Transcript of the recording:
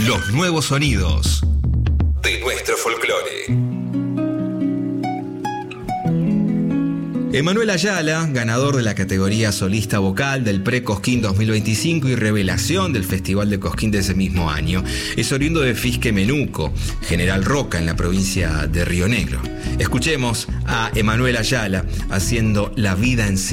Los nuevos sonidos de nuestro folclore. Emanuel Ayala, ganador de la categoría solista vocal del Pre-Cosquín 2025 y revelación del Festival de Cosquín de ese mismo año, es oriundo de Fisque Menuco, General Roca, en la provincia de Río Negro. Escuchemos a Emanuel Ayala haciendo La vida en sí.